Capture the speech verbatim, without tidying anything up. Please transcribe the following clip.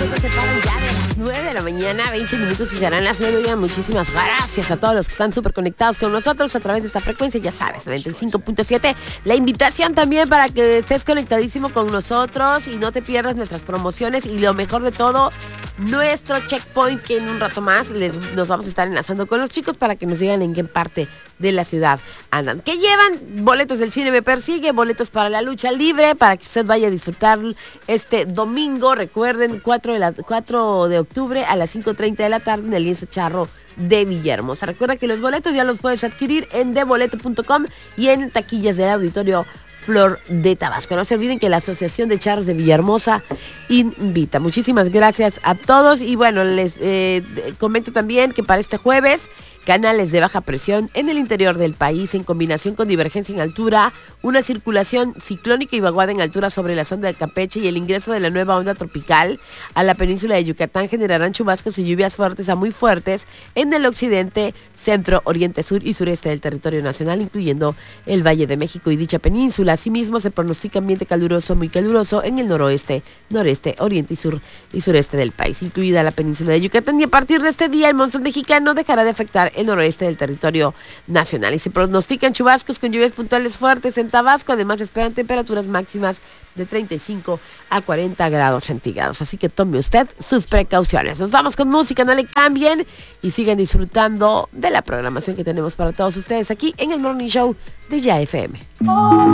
minutos se paran ya de las nueve de la mañana, veinte minutos y serán las nueve. Oigan, muchísimas gracias a todos los que están súper conectados con nosotros a través de esta frecuencia, ya sabes, noventa y cinco punto siete. La invitación también para que estés conectadísimo con nosotros y no te pierdas nuestras promociones y lo mejor de todo, nuestro checkpoint, que en un rato más les, nos vamos a estar enlazando con los chicos para que nos digan en qué parte de la ciudad andan. Que llevan boletos del Cine Me Persigue, boletos para la lucha libre, para que usted vaya a disfrutar este domingo. Recuerden, cuatro de, la, cuatro de octubre a las cinco treinta de la tarde en el Lienzo Charro de Villahermosa. Recuerda que los boletos ya los puedes adquirir en de boleto punto com y en taquillas del Auditorio Flor de Tabasco. No se olviden que la Asociación de Charros de Villahermosa invita. Muchísimas gracias a todos y bueno, les eh, comento también que para este jueves, canales de baja presión en el interior del país en combinación con divergencia en altura, una circulación ciclónica y vaguada en altura sobre la zona del Campeche y el ingreso de la nueva onda tropical a la península de Yucatán generarán chubascos y lluvias fuertes a muy fuertes en el occidente, centro, oriente, sur y sureste del territorio nacional, incluyendo el Valle de México y dicha península. Asimismo, se pronostica ambiente caluroso, muy caluroso en el noroeste, noreste, oriente y sur y sureste del país, incluida la península de Yucatán. Y a partir de este día, el monzón mexicano dejará de afectar el noroeste del territorio nacional y se pronostican chubascos con lluvias puntuales fuertes en Tabasco. Además, se esperan temperaturas máximas de treinta y cinco a cuarenta grados centígrados. Así que tome usted sus precauciones. Nos vamos con música, no le cambien y sigan disfrutando de la programación que tenemos para todos ustedes aquí en el Morning Show de Ya F M.